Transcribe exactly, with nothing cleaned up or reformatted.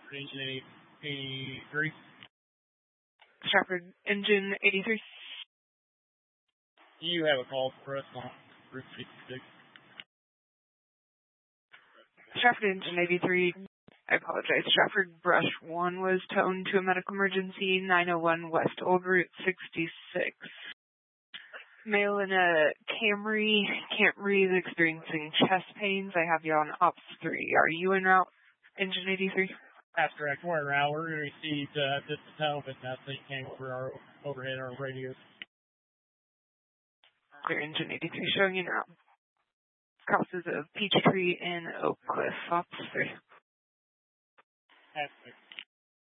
Engine eighty-three. Stratford, Engine eighty-three. You have a call for us on Route fifty-six. Stratford, Engine eighty-three. I apologize. Stratford Brush one was towed to a medical emergency, nine oh one West Old Route sixty-six. Male in a Camry. Camry is experiencing chest pains. I have you on Ops three. Are you en route, Engine eighty-three? That's correct. We're en route. We're going to receive uh, this tow, but nothing came through our overhead or radios. Clear, Engine eighty-three showing en route. Crosses of Peachtree and Oak Cliff. Ops three. That's correct.